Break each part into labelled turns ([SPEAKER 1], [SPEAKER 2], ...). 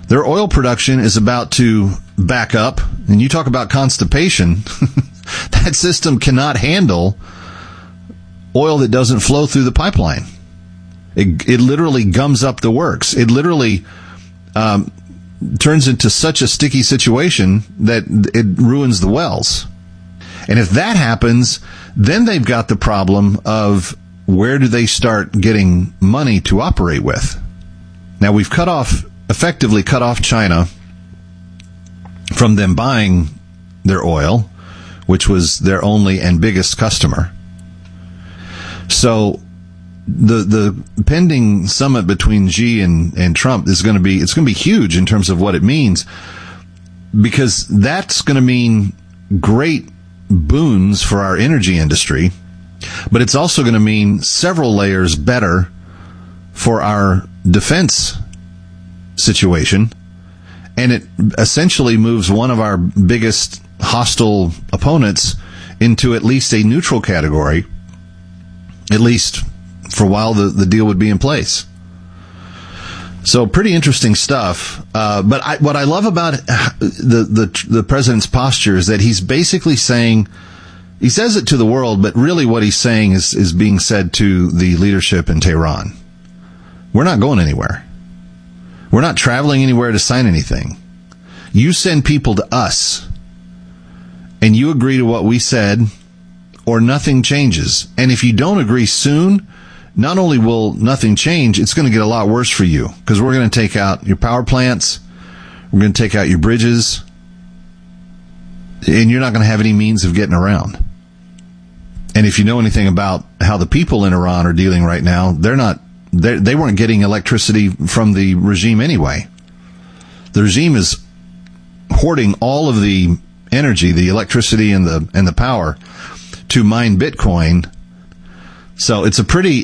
[SPEAKER 1] Their oil production is about to back up, and you talk about constipation. That system cannot handle oil that doesn't flow through the pipeline. It literally gums up the works. It literally turns into such a sticky situation that it ruins the wells. And if that happens, then they've got the problem of where do they start getting money to operate with? Now, we've effectively cut off China from them buying their oil, which was their only and biggest customer. So the pending summit between Xi and Trump is going to be huge in terms of what it means, because that's going to mean great boons for our energy industry, but it's also going to mean several layers better for our defense situation, and it essentially moves one of our biggest hostile opponents into at least a neutral category, at least for a while the deal would be in place. So pretty interesting stuff. But what I love about the president's posture is that he's basically saying, he says it to the world, but really what he's saying is being said to the leadership in Tehran. We're not going anywhere. We're not traveling anywhere to sign anything. You send people to us, and you agree to what we said, or nothing changes. And if you don't agree soon, not only will nothing change, it's going to get a lot worse for you, because we're going to take out your power plants, we're going to take out your bridges, and you're not going to have any means of getting around. And if you know anything about how the people in Iran are dealing right now, they weren't getting electricity from the regime anyway. The regime is hoarding all of the energy, the electricity and the power to mine Bitcoin. So it's a pretty,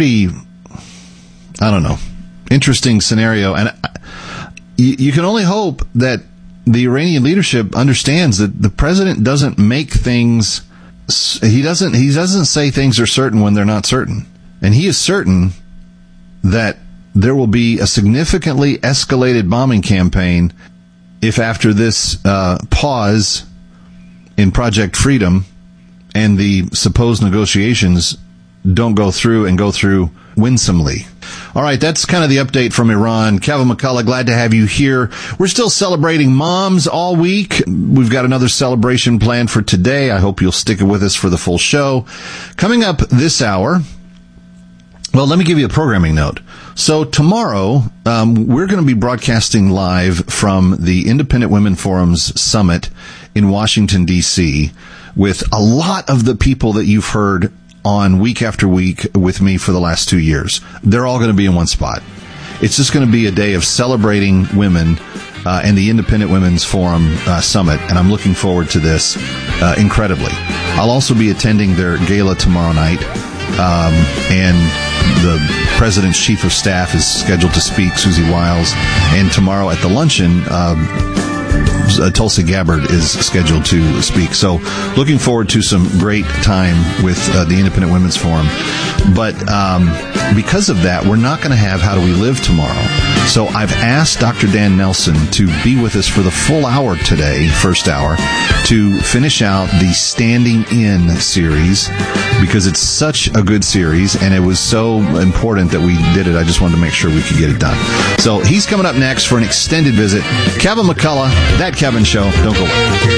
[SPEAKER 1] I don't know, interesting scenario. And you can only hope that the Iranian leadership understands that the president doesn't make things, he doesn't say things are certain when they're not certain. And he is certain that there will be a significantly escalated bombing campaign if after this pause in Project Freedom and the supposed negotiations don't go through winsomely. All right, that's kind of the update from Iran. Kevin McCullough, glad to have you here. We're still celebrating moms all week. We've got another celebration planned for today. I hope you'll stick with us for the full show. Coming up this hour, well, let me give you a programming note. So tomorrow, we're going to be broadcasting live from the Independent Women Forum's Summit in Washington, D.C., with a lot of the people that you've heard on week after week with me for the last 2 years. They're all going to be in one spot. It's just going to be a day of celebrating women and the Independent Women's Forum Summit, and I'm looking forward to this incredibly. I'll also be attending their gala tomorrow night, and the President's Chief of Staff is scheduled to speak, Susie Wiles, and tomorrow at the luncheon, Tulsi Gabbard is scheduled to speak. So looking forward to some great time with the Independent Women's Forum. But because of that, we're not going to have How Do We Live tomorrow. So I've asked Dr. Dan Nelson to be with us for the full hour today, first hour, to finish out the Standing In series, because it's such a good series and it was so important that we did it. I just wanted to make sure we could get it done. So he's coming up next for an extended visit. Kevin McCullough, That Kevin Show. Don't go away.